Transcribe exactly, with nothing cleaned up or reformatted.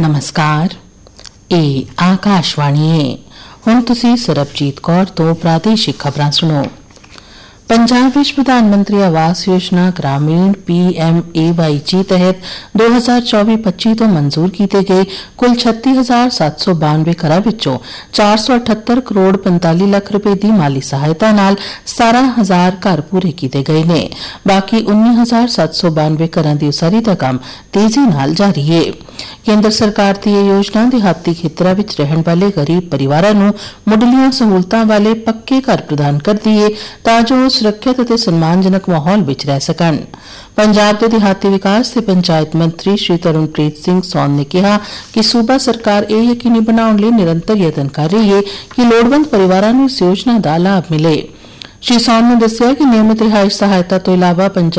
नमस्कार, ਇਹ ਆਕਾਸ਼ਵਾਣੀ ਹੈ। ਹੁਣ ਤੁਸੀਂ ਸਰਬਜੀਤ ਕੌਰ ਤੋਂ ਪ੍ਰਾਦੇਸ਼ਿਕ ਖਬਰਾਂ ਸੁਣੋ। ਪੰਜਾਬ ਵਿੱਚ ਪ੍ਰਧਾਨ ਮੰਤਰੀ ਆਵਾਸ ਯੋਜਨਾ ਗ੍ਰਾਮੀਣ ਪੀ ਐਮ ਏ ਵਾਈ ਜੀ ਤਹਿਤ ਦੋ ਹਜ਼ਾਰ ਚੌਵੀ ਪੱਚੀ ਤੋਂ ਮਨਜ਼ੂਰ ਕੀਤੇ ਗਏ ਕੁੱਲ ਛੱਤੀ ਹਜ਼ਾਰ ਸੱਤ ਸੌ ਬਾਨਵੇਂ ਘਰਾਂ ਵਿੱਚੋਂ ਚਾਰ ਸੌ ਅਠੱਤਰ ਕਰੋੜ ਪੰਤਾਲੀ ਲੱਖ ਰੁਪਏ ਦੀ ਮਾਲੀ ਸਹਾਇਤਾ ਨਾਲ ਸਤਾਰਾਂ ਹਜ਼ਾਰ ਘਰ ਪੂਰੇ ਕੀਤੇ ਗਏ ਨੇ। ਬਾਕੀ ਉੱਨੀ ਹਜ਼ਾਰ ਸੱਤ ਸੌ ਬਾਨਵੇਂ ਘਰਾਂ ਦੀ ਉਸਾਰੀ ਦਾ ਕੰਮ ਤੇਜ਼ੀ ਨਾਲ ਜਾਰੀ ਹੈ। ਕੇਂਦਰ ਸਰਕਾਰ ਦੀ ਇਹ ਯੋਜਨਾ ਦਿਹਾਤੀ ਖੇਤਰਾਂ ਵਿੱਚ ਰਹਿਣ ਵਾਲੇ ਗਰੀਬ ਪਰਿਵਾਰਾਂ ਨੂੰ ਮੁੱਢਲੀਆਂ ਸਹੂਲਤਾਂ ਵਾਲੇ ਪੱਕੇ ਘਰ ਪ੍ਰਦਾਨ ਕਰਦੀ ਹੈ ਤਾਂ ਜੋ ਸੁਰੱਖਿਅਤ ਅਤੇ ਸਨਮਾਨਜਨਕ ਮਾਹੌਲ ਵਿੱਚ ਰਹਿ ਸਕਣ। ਪੰਜਾਬ ਦੇ ਦਿਹਾਤੀ ਵਿਕਾਸ ਤੇ ਪੰਚਾਇਤ ਮੰਤਰੀ ਸ਼੍ਰੀ ਤਰੁਣਪ੍ਰੀਤ ਸਿੰਘ ਸੌਨ ਨੇ ਕਿਹਾ ਕਿ ਸੂਬਾ ਸਰਕਾਰ ਇਹ ਯਕੀਨੀ ਬਣਾਉਣ ਲਈ ਨਿਰੰਤਰ ਯਤਨ ਕਰ ਰਹੀ ਹੈ ਕਿ ਲੋੜਵੰਦ ਪਰਿਵਾਰਾਂ ਨੂੰ ਇਸ ਯੋਜਨਾ ਦਾ ਲਾਭ ਮਿਲੇ। ਸ਼੍ਰੀ ਸੌਨ ਨੇ ਦੱਸਿਆ ਕਿ ਨਿਯਮਿਤ ਰਿਹਾਇਸ਼ ਸਹਾਇਤਾ ਤੋਂ ਇਲਾਵਾ